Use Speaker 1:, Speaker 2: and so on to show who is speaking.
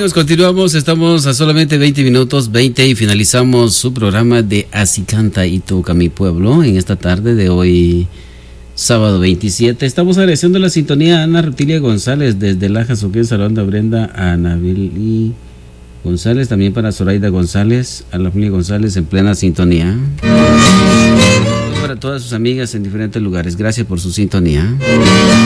Speaker 1: amigos, continuamos. Estamos a solamente 20 minutos, 20, y finalizamos su programa de Así Canta y Toca Mi Pueblo en esta tarde de hoy, sábado 27. Estamos agradeciendo la sintonía a Ana Rutilia González desde Laja, Suquén, Salón de Brenda, a Anabeli González, también para Zoraida González, a la familia González en plena sintonía. Y para todas sus amigas en diferentes lugares, gracias por su sintonía.